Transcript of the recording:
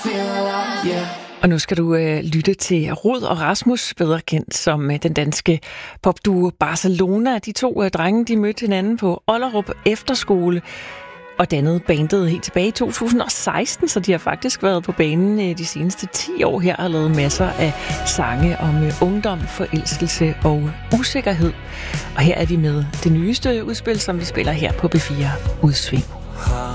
Og nu skal du lytte til Rod og Rasmus, bedre kendt som den danske popduo Barcelona. De to drenge, de mødte hinanden på Ollerup Efterskole og dannede bandet helt tilbage i 2016, så de har faktisk været på banen de seneste 10 år her og lavet masser af sange om ungdom, forelskelse og usikkerhed. Og her er de med det nyeste udspil, som vi spiller her på B4 Udsving.